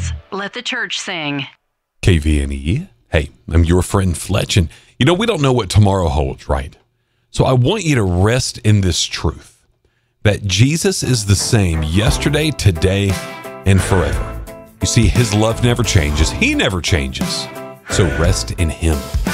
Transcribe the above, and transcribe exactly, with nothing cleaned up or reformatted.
is Let the Church Sing. K V N E. Hey, I'm your friend Fletch, and you know, we don't know what tomorrow holds, right? So I want you to rest in this truth that Jesus is the same yesterday, today, and forever. You see, his love never changes. He never changes. So rest in him.